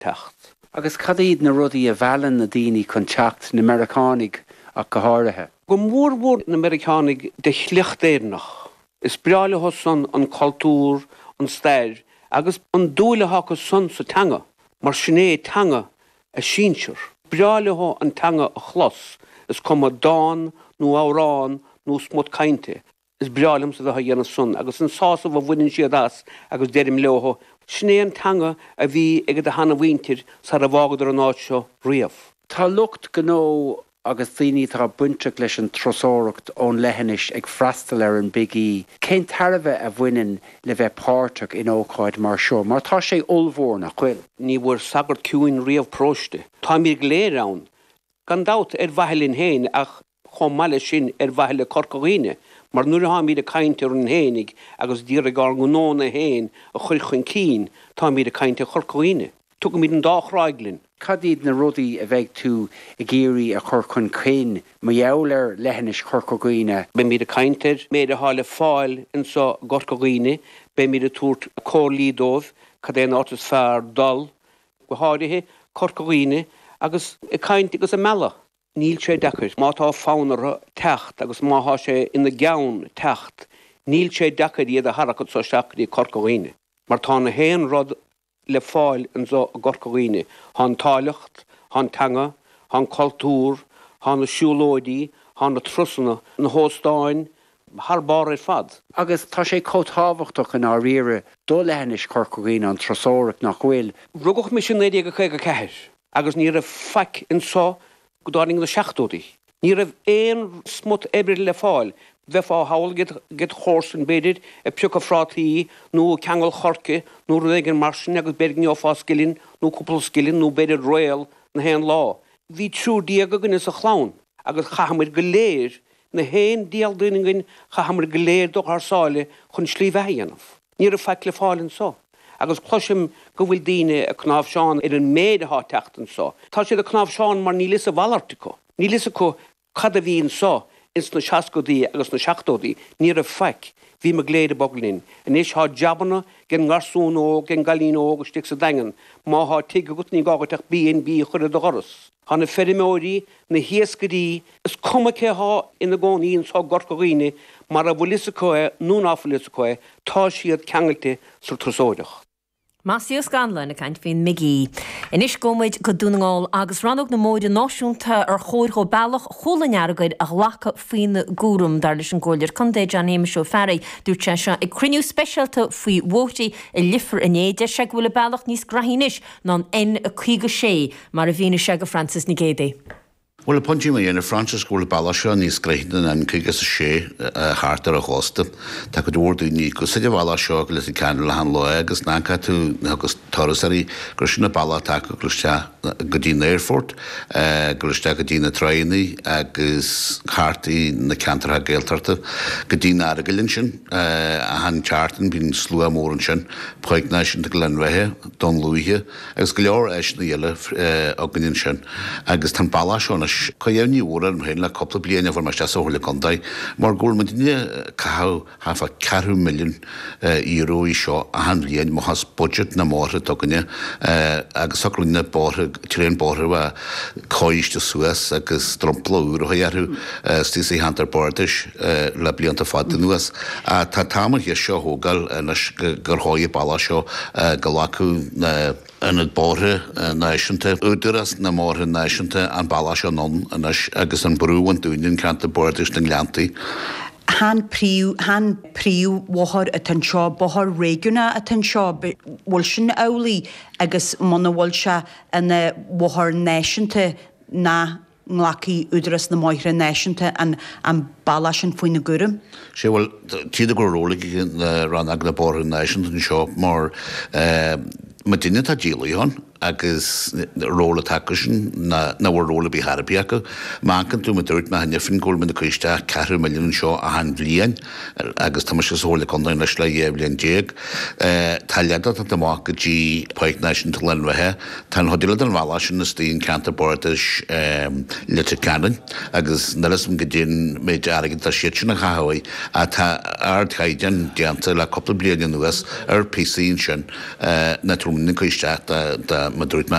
techt. Agus cad iad na rudaí a bheallan na daoine chun teacht na Americanig ach go háirithe. Go mór na Americanig de chlicht éirnach. Is breáile hosan an cultúr, an stair, agus an dúile hacha son sa tanga, mar sinné tanga a sínsir. Breáile ho an tanga a chlos, is com a dán, nó árán, nó smut cainte. Is breálim sa dha dhéana son, agus an sása bh bhuiinn siad as, agus derim leoho, sinné an tanga a bhí ag a hana bhaintir sa a bhágadar an áit seo riamh. Tá lucht gnó agus daoine tá bunteach leis an trosóireacht ón leithinis ag freastal ar an bigí. Cén tarbheith a bhainean le bheith páirteach in ócáid mar seo, mar tá sé olmhór nach chuil. Ní bhfuair sagart ciúin riamh próiste. Tá mí léir ann. Gan dát bhailinn héin ach chum meile sin bhaile corcaghine, mar nuair a mí a cainte ar an hénig agus dír a gar gnóna héin a chuir chun cín, tá mí a cainte corcaghine. Tuga mí an dáchráiglinn. Cad iad na rudaí a bheith tú i géirí a chur chun cén mo dheall leithinis corcaghine. Be mí a caintear, méad a hála fáil in sa corcaghine, be mí a túirt a córlídómh, cad é átas fearr dal, go háirithe corcaghine agus i cainte agus a mela. Níl sé dechar, má tá fánar techt agus má há sé ina gceann techt, níl sé dechar iad a harachad sa seachtaí corcaghine. Mar tá na héan rud le fáil an so gorcaghine, hán táileacht, hán tanga, hán cultúr, hán na siúlóidí, hán na trusanna, na hóstáin, harbáir fad. Agus tá sé cótáhachtach in áíire dó leithinis corcaghine an trosóireacht nach bhfuil. Rugach mi sin éidir go chuig a ceir, agus ní a feic in só go dáing na seachtódaí. Ní a éon smut ebril le fáil, bheith á hail get chórsan beidir a piúca frátaí, nó ceangal chorce, nó ruigen marsin agus bergin ó fá skillin, nó cúpla skillin, nó beidir roial na héan lá. Bhí trú díagagan is a chlán, agus chahamir go léir na héin díaldúningin chahamir go léir do sáile chun slí bheithéanamh. Ní a feic le fáilin só. Agus cloisim go bhfuil daine a cnáb seán ar an méad ath teachtan só. Tá sé a cnáb seán mar ní lis a bhalartico. Ní lis a có cad a bhíon só ins na seacódaí agus na seachtódaí, ní a feic bhí me gléad a boglín. An is há jabanna gen ngarsún ó, gen galín ó agus stig sa dagan, má há tiga gut ní gágatach bí chur a doras. Há na ferimóirí na hiascadí is cumaché há ina gcónaíon sá gorcaghine mar a bhfuil is cóe, nún áfuil is cóe, tá siad ceangalte sur trosóideach. Masíos Scanlon a caint fin migí. Inis gomid go dúnaáil agus rannog na móide náisiúnta ar chóir go bailach cholanearagaid a lacha fin gúrum dar leis an ggóilir chundéid an éime seo ferry dúirt se ag criniú speisialta faoi bhótaí i lifar in éide se bhfuil bailach níos grathínis ná in a chuige sé mar a bhíine se go Francis na Gédé. Well, a punchi me in a Francis School Balasha ní skrehden an kigas sé hartar a hosta tá go dúirú ní go sé Balasha le i can le han lo agus náca tú agus torasari grusna bala tá go glusta go dín airfort glusta go dína traini agus harti na cantar geeltarta go dín argelin sin a han chartan bín slua mórin sin poigna sin de Glenrehe Don Louis agus go leor eis na yele ognin sin agus tan Balasha Coyevni were and Henla couple of bliana for my chasso Holicondai, more Goldman cow half a $2 million euro show a $100 mohas budget na more tokenya Agsoklina bore train bore coish to Suez agus Trumplo Royaru Stacey Hunter Bordish La Blianta Fadinuas Tatama Yesho Hogal and Garhoya Balasho Galaku and it bore nationte Uderas na more nationte and Balasho non and agus an brú an dúnin canta bordish na Glanti. Han príú wahar a tan seo bohar réúna a tan seo bhil sin eolaí agus mana bhil se ina wahar náisiúnta na nglaci údras na maithre náisiúnta an balla sin faoin na gúram. Sé bhfuil tíad go rólaigh ran ag na bór náisiúnta seo mar ma duine tá díalaí hon agus róla takesin na bhar róla bí Harbiacha mácan tú ma dúirt me nefin gúil me na cuiste $4 milliún seo a han bblion agus tá se sóla condain leis le dhéblion déag tá leadad a amach go dtí Poignáisiún tal Lenrathe tá hodile an bhla sin na stíon canta bordas lite canan agus nalasm go dtíon méid agad tá siad sin na chahaí a tá ardchaidan déanta le coppla blion nuas ar PC sin na trúmna cuiste ma drúit